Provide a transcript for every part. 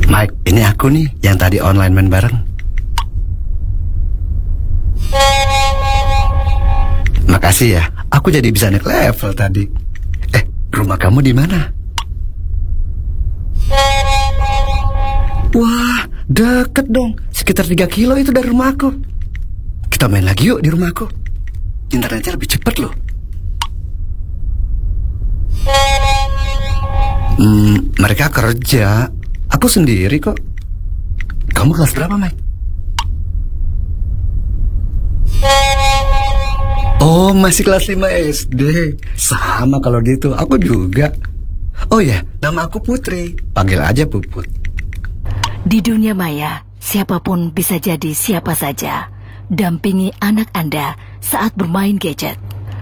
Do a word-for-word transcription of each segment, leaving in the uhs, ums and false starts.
Mike, ini aku nih yang tadi online main bareng. Makasih ya, aku jadi bisa naik level tadi. Eh, rumah kamu di mana? Wah, deket dong. Sekitar tiga kilo itu dari rumahku. Kita main lagi yuk di rumahku. Internetnya lebih cepat loh. Hmm, mereka kerja. Aku sendiri kok. Kamu kelas berapa, Mike? Oh, masih kelas lima S D. Sama kalau gitu, aku juga. Oh ya, nama aku Putri. Panggil aja Puput. Di dunia maya, siapapun bisa jadi siapa saja. Dampingi anak Anda saat bermain gadget.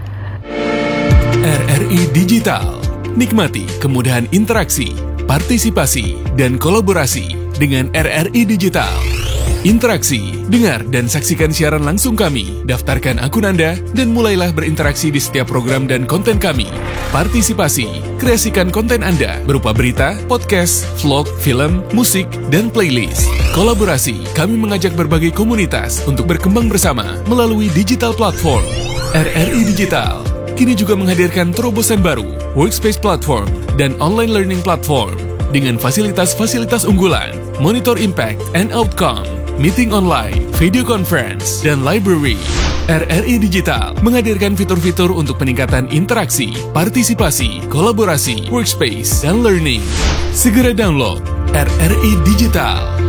R R I Digital. Nikmati kemudahan interaksi, partisipasi, dan kolaborasi dengan R R I Digital. Interaksi, dengar dan saksikan siaran langsung kami, daftarkan akun Anda, dan mulailah berinteraksi di setiap program dan konten kami. Partisipasi, kreasikan konten Anda berupa berita, podcast, vlog, film, musik, dan playlist. Kolaborasi, kami mengajak berbagai komunitas untuk berkembang bersama melalui digital platform. R R I Digital kini juga menghadirkan terobosan baru, workspace platform, dan online learning platform dengan fasilitas-fasilitas unggulan, monitor impact and outcome, meeting online, video conference, dan library. R R I Digital menghadirkan fitur-fitur untuk peningkatan interaksi, partisipasi, kolaborasi, workspace, dan learning. Segera download R R I Digital.